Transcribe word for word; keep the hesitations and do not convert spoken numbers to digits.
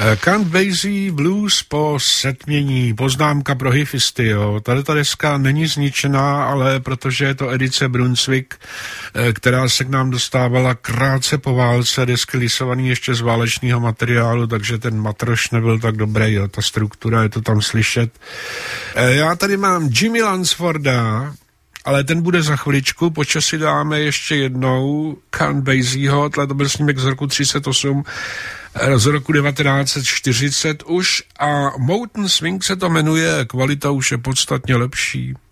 Count Basie Blues po setmění, poznámka pro hifisty, jo. Tady ta deska není zničená, ale protože je to edice Brunswick, která se k nám dostávala krátce po válce, desky lisovaný ještě z válečného materiálu, takže ten matroš nebyl tak dobrý, jo. Ta struktura, je to tam slyšet. Já tady mám Jimmy Lansforda, ale ten bude za chviličku, počas si dáme ještě jednou Count Basieho, tohle to byl snímek z roku třicet osm, z roku devatenáct set čtyřicet už, a Mountain Swing se to jmenuje, kvalita už je podstatně lepší.